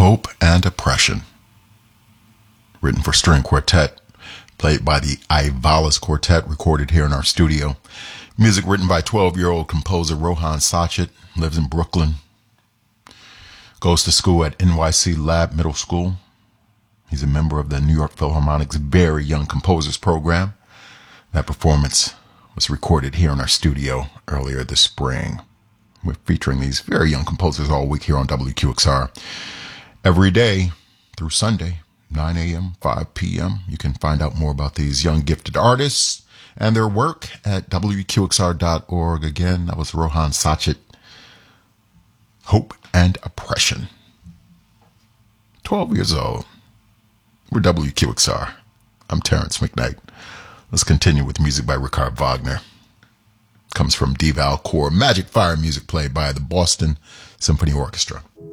Hope and Oppression, written for string quartet, played by the Ivalis Quartet, recorded here in our studio. Music written by 12-year-old composer Rohan Sachit, lives in Brooklyn, goes to school at NYC Lab Middle School. He's a member of the New York Philharmonic's Very Young Composers Program. That performance was recorded here in our studio earlier this spring. We're featuring these very young composers all week here on WQXR. Every day through Sunday, 9 a.m., 5 p.m. You can find out more about these young gifted artists and their work at WQXR.org. Again, that was Rohan Sachit, Hope and Oppression. 12 years old. We're WQXR. I'm Terrence McKnight. Let's continue with music by Richard Wagner. Comes from D-Val Core, Magic Fire music played by the Boston Symphony Orchestra.